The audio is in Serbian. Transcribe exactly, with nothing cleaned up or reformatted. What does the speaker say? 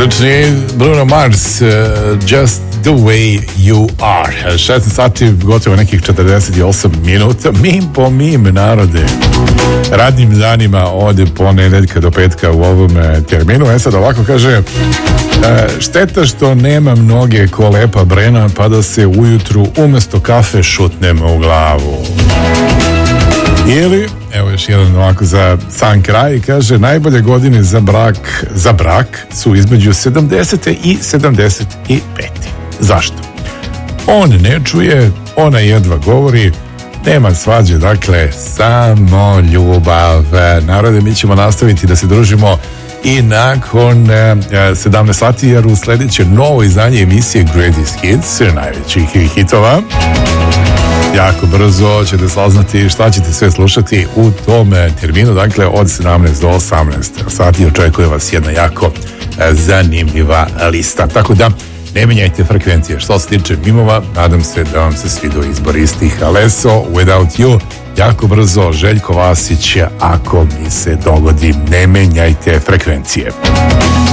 Odlični Bruno Mars, uh, Just the way you are. šesnaest sati, gotovo nekih četrdeset osam minuta. Mim po mim, narode. Radnim danima od ponedeljka do petka u ovom terminu. E sad ovako kaže, uh, šteta što nemam noge ko lepa Brena, pa da se ujutru umesto kafe šutnem u glavu. Ili, evo još jedan ovako za sam kraj, kaže, najbolje godine za brak, za brak su između sedamdesete i sedamdeset pete. Zašto? On ne čuje, ona jedva govori, nema svađe, dakle, samo ljubav. Narode, mi ćemo nastaviti da se družimo i nakon eh, sedamnaest sati, jer u sljedeće novo izdanje emisije Greatest Hits, najvećih hitova. Jako brzo ćete saznati šta ćete sve slušati u tom terminu, dakle od sedamnaest do osamnaest sati očekuje vas jedna jako zanimljiva lista, tako da ne menjajte frekvencije. Što se tiče mimova, nadam se da vam se svidio izbor istih. Alesso, Without You, jako brzo, Željko Vasić, ako mi se dogodi, ne menjajte frekvencije.